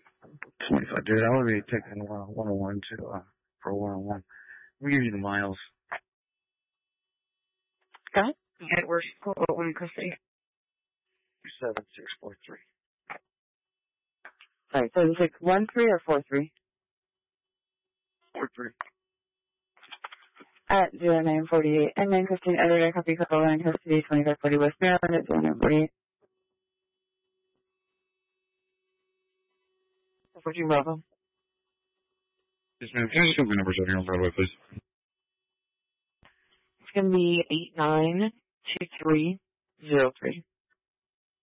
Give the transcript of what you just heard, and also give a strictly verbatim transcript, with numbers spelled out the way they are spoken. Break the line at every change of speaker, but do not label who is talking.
twenty-five. Dude, I would be taking uh, one oh one to, uh, for a one oh one. Let me give you the miles.
Go ahead. Okay, we're still in custody.
seven six four three.
Sorry, seven six one three or four three?
four three.
At zero nine forty-eight. And then Christine Editor, copy couple in custody, twenty-five forty West Maryland at zero nine forty-eight. fourteen Bravo.
Yes, ma'am. Can I just have the numbers out here on Broadway, please?
It's going to be eight nine two three zero three.